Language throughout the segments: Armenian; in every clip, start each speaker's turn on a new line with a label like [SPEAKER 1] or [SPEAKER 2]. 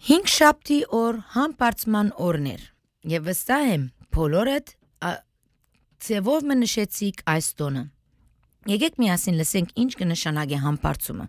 [SPEAKER 1] 5 շաբթի օր համբարձման օրն էր, եւ վստահ եմ բոլորդ ձևով նշեցիք այս տոնը։ Եկեք միասին լսենք ինչ կնշանակի համբարձումը։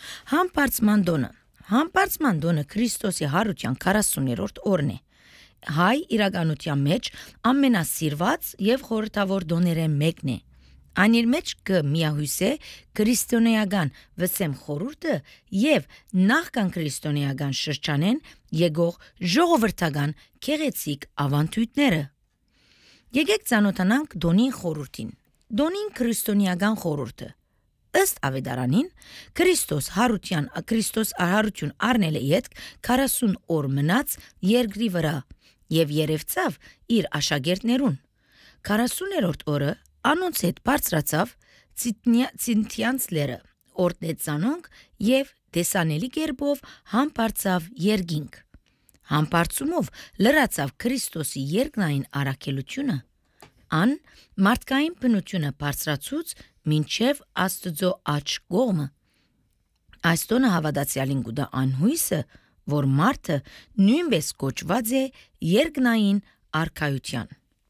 [SPEAKER 1] Համբարձման տոնը Քրիստոսի հարության 40-րդ օրն է։ Հայ իրականության մեջ ամենասիրված եւ խորհրդավոր տոներեն մեկն է։ Այն իր մեջ կմիահույսե քրիստոնեական վսեմ խորհուրդը եւ նախքան քրիստոնեական շրջանեն եկող ժողովրդական քեղեցիկ ավանդույթները։ Եկեք ծանոթանանք Դոնին խորհրդին։ Դոնին քրիստոնեական խորհուրդը։ Ըստ ավետարանին Քրիստոս հարություն առնել է յետք 40 օր մնաց երկրի վրա եւ երևցավ իր աշակերտներուն։ 40-րդ օրը անոնց հետ բարձրացավ Ցինթյանց լերը, օրդեց ծանոնք եւ դեսանելի կերպով համբարձավ երկինք։ Համբարձումով լրացավ Քրիստոսի երկնային առաքելությունը, ան մարդկային բնությունը բարձրացուց մինչև Աստծո աջ կողմը։ Այս տոնը հավատացյալին գուտա այն հույսը, որ մարդը նույնպես կոչված է երկնային արքայության։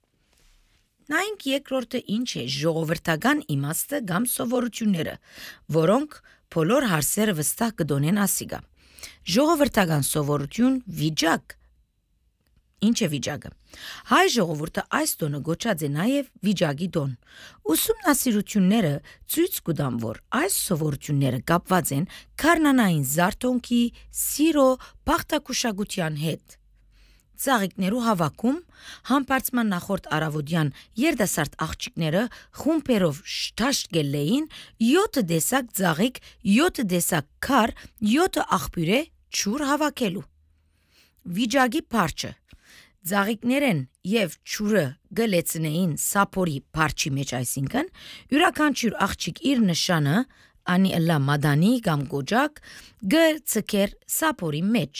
[SPEAKER 1] Նայենք երկրորդը ինչ է ժողովրդական իմաստը կամ սովորությունները, որոնք բոլոր հարցերը վստահ կդոնեն ասիգա։ Ժողովրդական սովորություն վիճակ։ Ինչ է վիճակը։ Հայ ժողովուրդը այս տոնը գոչած է նաև վիճակի տոն։ Ուսումնասիրությունները ցույց կտան, որ այս սովորությունները կապված են քարնանային զարթոնքի, սիրո, բախտակուշակության հետ։ Ծաղիկներու հավաքում համբարձման նախորդ առավոտյան երդասարդ աղջիկները խումբերով շտաշկել էին 7 տեսակ ծաղիկ, 7 տեսակ քար, 7 աղբյուրե ջուր հավաքելու։ Վիճակի փարչը ծաղիկներեն եւ ջուրը գլեցնեին սափորի փարչի մեջ, այսինքն յուրաքանչյուր աղջիկ իր նշանը անի ըլլա մադանի կամ գոջակ գցկեր սափորի մեջ։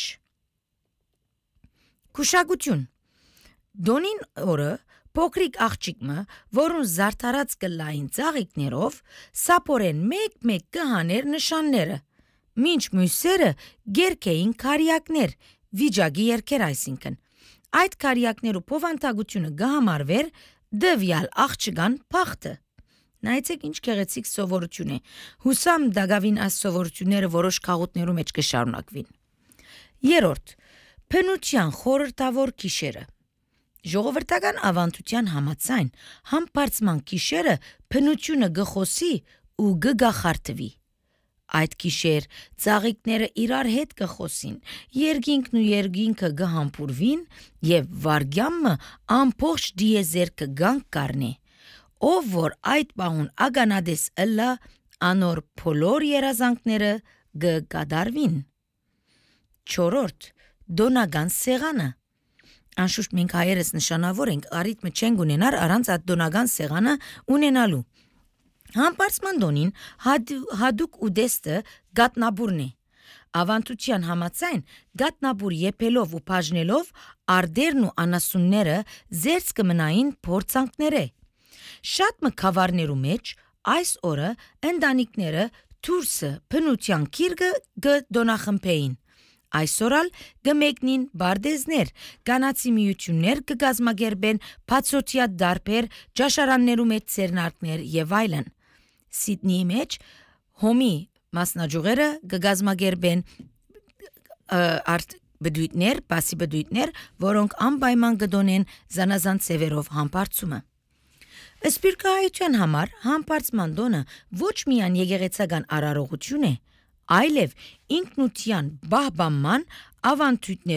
[SPEAKER 1] Կուշակություն։ Դոնին օրը փոքրիկ աղջիկը, որուն զարդարած կլային ծաղիկներով, սափորեն մեկ կհաներ նշանները, մինչ մյուսերը գերքեին քարյակներ, վիճակի երկեր, այսինքն։ Այդ քարյակներու փոխանցությունը կհամարվեր դվյալ աղջկան բախտը։ Նայեցեք ինչ գեղեցիկ սովորություն է։ Հուսամ դակավին այս սովորությունները որոշ քաղաքներու մեջ կշարունակվին։ Երրորդ, բնության խորհրդավոր գիշերը։ Ժողովրդական ավանդության համաձայն համբարձման գիշերը բնությունը գխոսի ու գգախարդվի։ Այդ գիշեր ծաղիկները իրար հետ կխոսին, երկինքն ու երկինքը գհամբուրվին եւ վարգյամը ամբողջ դիեզերքը գանք կառնե, ով որ այդ պահուն ագանադես ըլլա անոր բոլոր երազանքները գկադարվին։ Չորրորդ, դոնական սեղանը։ Անշուշտ մենք հայերս նշանավոր ենք, արիթմը չենք ունենար առանց այդ դոնական սեղանը ունենալու։ Համբարձման տոնին հադուկ ուդեստը գատնաբուրն է։ Ավանդության համաձայն գատնաբուր եփելով ու բաժնելով արդերն ու անասունները զերծ կմնային փորձանքները։ Շատ մկավարներու մեջ այս օրը ընտանիքները դուրսը բնության քիրգը գդոնախմբեին։ Այսօրալ գմեկնին բարդեզներ, կանացի միություններ կգազմագերբեն բացօթյա դարբեր, ճաշարաններու մեջ ցերնարկներ եւ այլն։ Սիդնիի մեջ հոմի մասնաճյուղերը կգազմագերբեն բդույթներ, բասի բդույթներ, որոնք անպայման կդոնեն զանազան ծևերով համբարձումը։ Սպիրկահայության համար համբարձման տոնը ոչ միայն եկեղեցական արարողություն է, այլև ինքնության բահբանման ավանդույթներ